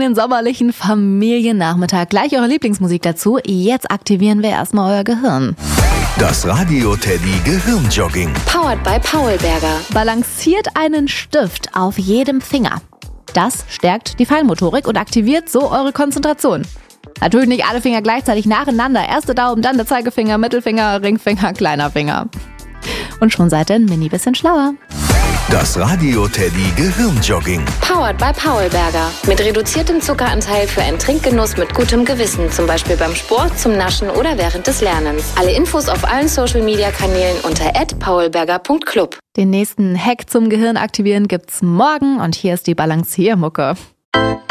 den sommerlichen Familiennachmittag. Gleich eure Lieblingsmusik dazu. Jetzt aktivieren wir erstmal euer Gehirn. Das Radio Teddy Gehirnjogging. Powered by Paulberger. Balanciert einen Stift auf jedem Finger. Das stärkt die Feinmotorik und aktiviert so eure Konzentration. Natürlich nicht alle Finger gleichzeitig nacheinander. Erste Daumen, dann der Zeigefinger, Mittelfinger, Ringfinger, kleiner Finger. Und schon seid ihr ein mini bisschen schlauer. Das Radio Teddy Gehirnjogging. Powered by Paulberger. Mit reduziertem Zuckeranteil für einen Trinkgenuss mit gutem Gewissen. Zum Beispiel beim Sport, zum Naschen oder während des Lernens. Alle Infos auf allen Social-Media-Kanälen unter @paulberger.club. Den nächsten Hack zum Gehirn aktivieren gibt's morgen und hier ist die Balanciermucke.